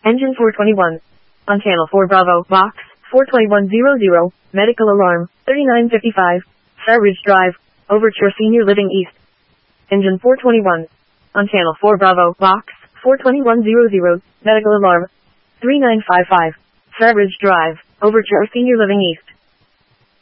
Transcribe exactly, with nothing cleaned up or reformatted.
Engine four twenty-one. On channel four Bravo, box, four twenty-one hundred, medical alarm, thirty-nine fifty-five, Fair Ridge Drive, Overture Senior Living East. Engine four twenty-one. On channel four Bravo, box, four twenty-one hundred, medical alarm, three nine five five, Fair Ridge Drive, Overture Senior Living East.